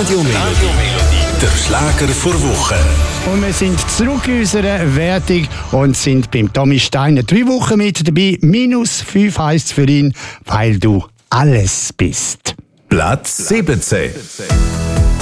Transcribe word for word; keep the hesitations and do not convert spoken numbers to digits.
Radio Melodie, der Schlager vor Woche. Und wir sind zurück in unserer Wertung und sind beim Tommy Steiner drei Wochen mit dabei. Minus fünf heisst für ihn, weil du alles bist. Platz siebzehn.